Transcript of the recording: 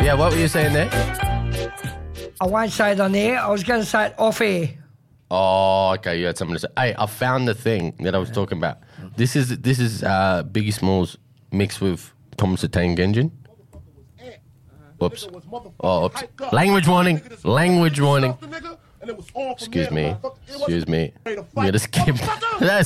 Yeah, what were you saying there? I won't say it on air. I was going to say it off air. Oh, okay. You had something to say. Hey, I found the thing that I was talking about. This is Biggie Smalls mixed with Thomas the Tank Engine. Whoops. Oh, oops. Language warning. Language warning. Excuse me. I'm going to skip.